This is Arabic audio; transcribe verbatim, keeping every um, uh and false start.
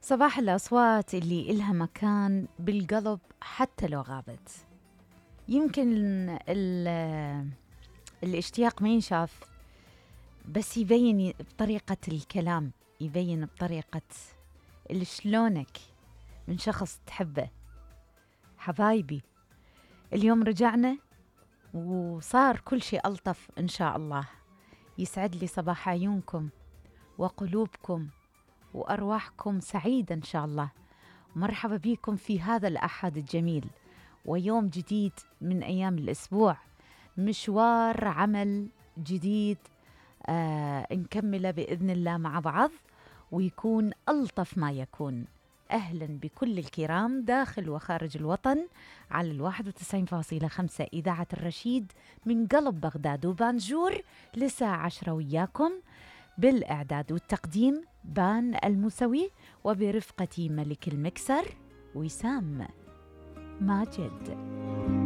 صباح الأصوات اللي إلها مكان بالقلب حتى لو غابت. يمكن ال- الاشتياق ما ينشاف، بس يبين بطريقة الكلام، يبين بطريقة اللي شلونك من شخص تحبه. حبايبي، اليوم رجعنا وصار كل شيء ألطف إن شاء الله. يسعد لي صباح عيونكم وقلوبكم وأرواحكم سعيدة إن شاء الله. مرحبا بكم في هذا الأحد الجميل ويوم جديد من أيام الأسبوع، مشوار عمل جديد آه نكمله بإذن الله مع بعض ويكون ألطف ما يكون. أهلا بكل الكرام داخل وخارج الوطن على الواحد وتسعين فاصلة خمسة إذاعة الرشيد من قلب بغداد وبانجور لساعة عشرة وياكم. بالإعداد والتقديم بان الموسوي، وبرفقة ملك المكسر وسام ماجد.